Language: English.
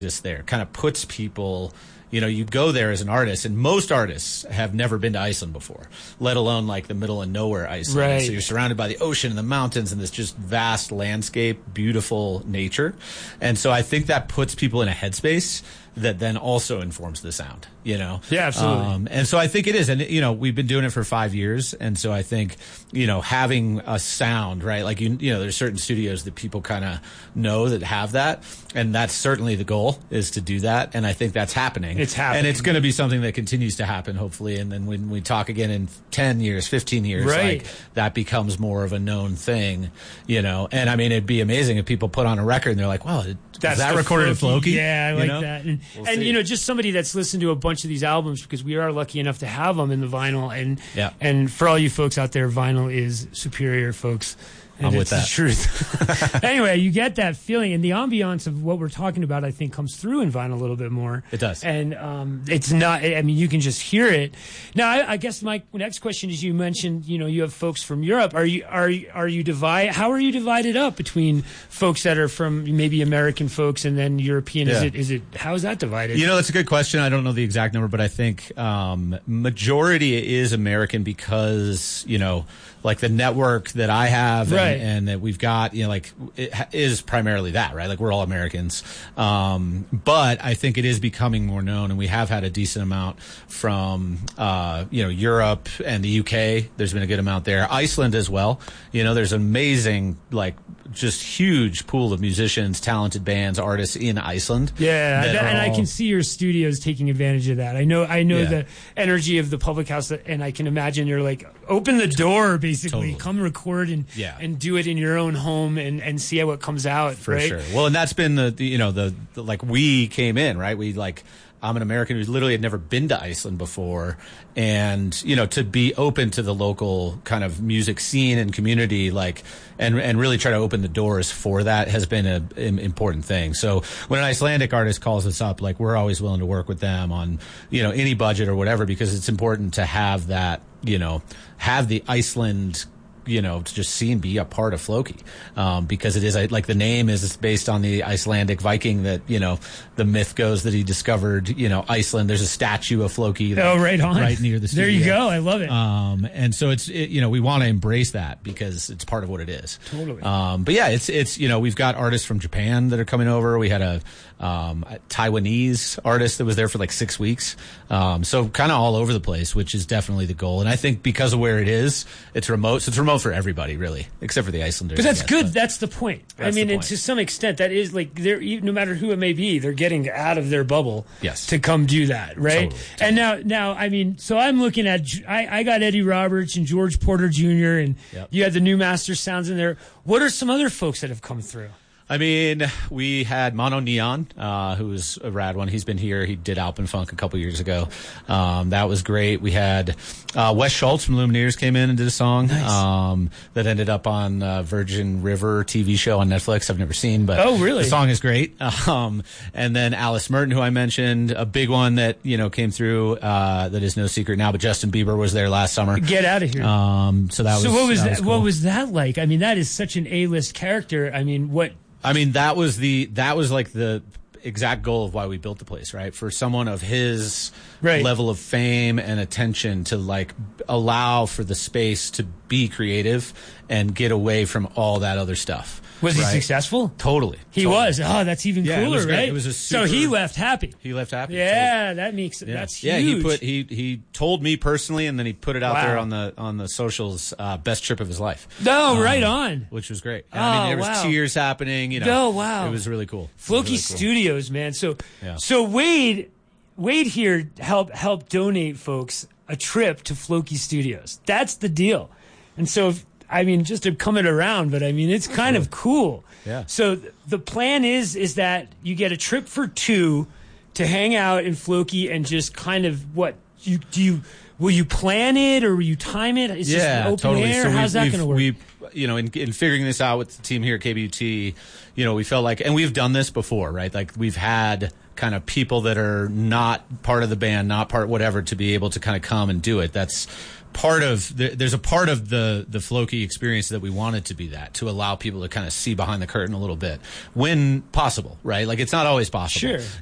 just there kind of puts people, you go there as an artist, and most artists have never been to Iceland before, let alone like the middle of nowhere Iceland. Right. So you're surrounded by the ocean and the mountains and this just vast landscape, beautiful nature. And so I think that puts people in a headspace that then also informs the sound, Yeah, absolutely. And so I think it is. And, we've been doing it for 5 years. And so I think, having a sound, right? Like, there's certain studios that people kind of know that have that. And that's certainly the goal, is to do that. And I think that's happening. It's happening. And it's going to be something that continues to happen, hopefully. And then when we talk again in 10 years, 15 years, right, like that becomes more of a known thing, And I mean, it'd be amazing if people put on a record and they're like, wow, that's that recorded at Floki? Yeah, I like that. And, We'll just somebody that's listened to a bunch of these albums, because we are lucky enough to have them in the vinyl. And for all you folks out there, vinyl is superior, folks. And I'm it's with that. the truth. Anyway, you get that feeling, and the ambiance of what we're talking about, I think, comes through in vinyl a little bit more. It does. And it's not, I mean, you can just hear it. Now, I guess my next question is, you mentioned, you have folks from Europe. Are you divided? How are you divided up between folks that are from maybe American folks and then European? Yeah. How is that divided? That's a good question. I don't know the exact number, but I think majority is American because, like the network that I have and that we've got, it is primarily that, right? Like we're all Americans. But I think it is becoming more known, and we have had a decent amount from, Europe and the UK. There's been a good amount there. Iceland as well. There's amazing, like, just huge pool of musicians, talented bands, artists in Iceland. Yeah, and I can see your studios taking advantage of that. I know the energy of the public house, and I can imagine you're like, open the door, basically. Totally. Come record and do it in your own home and see how it comes out. For right? sure. Well, and that's been the like we came in, right? I'm an American who literally had never been to Iceland before. And, to be open to the local kind of music scene and community, like, and really try to open the doors for that has been an important thing. So when an Icelandic artist calls us up, like, we're always willing to work with them on, any budget or whatever, because it's important to have that, have the Iceland, to just see and be a part of Floki. Because it is, like, the name is based on the Icelandic Viking that, the myth goes that he discovered, Iceland. There's a statue of Floki. Right on. Right near the studio. There you go. I love it. And so we want to embrace that because it's part of what it is. Totally. But yeah, it's, we've got artists from Japan that are coming over. We had a Taiwanese artist that was there for like 6 weeks. So kind of all over the place, which is definitely the goal. And I think because of where it is, it's remote. So it's remote for everybody, really, except for the Icelanders. But that's good. That's the point. I mean, and to some extent, that is like no matter who it may be, they're getting out of their bubble yes. to come do that, right? Totally. And now, I mean, so I'm looking at, I got Eddie Roberts and George Porter Jr. and you had the New Master Sounds in there. What are some other folks that have come through? I mean, we had Mono Neon, who was a rad one. He's been here. He did Alpenfunk a couple years ago. That was great. We had Wes Schultz from Lumineers came in and did a song that ended up on Virgin River TV show on Netflix. I've never seen, but really? The song is great. And then Alice Merton, who I mentioned, a big one that came through that is no secret now. But Justin Bieber was there last summer. Get out of here. So what was that? Cool. What was that like? I mean, that is such an A-list character. I mean, what? I mean, that was like the exact goal of why we built the place, right? For someone of his level of fame and attention to like allow for the space to be creative and get away from all that other stuff. Was he successful? Totally. He was. Oh, that's even cooler, right? It was a super, so he left happy. He left happy. Yeah, that's huge. Yeah, he told me personally, and then he put it out there on the socials. Best trip of his life. No, right on. Which was great. I mean, there was tears happening. Oh, wow. It was really cool. Floki Studios, man. So Wade here helped donate folks a trip to Floki Studios. That's the deal. And so, just to come it around, but it's kind of cool. Yeah. So the plan is that you get a trip for two to hang out in Floki and just kind of what will you plan it or will you time it? It's just open totally. air. So how's that going to work? We, you know, in figuring this out with the team here at KBUT, you know, we felt like, and we've done this before, right? Like we've had kind of people that are not part of the band, not part whatever, to be able to kind of come and do it. That's part of there's a part of the Floki experience that we wanted to be that, to allow people to kind of see behind the curtain a little bit when possible, right? Like it's not always possible. Sure.